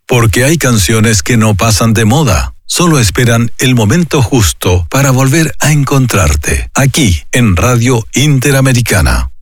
Porque hay canciones que no pasan de moda. Solo esperan el momento justo para volver a encontrarte. Aquí, en Radio Interamericana.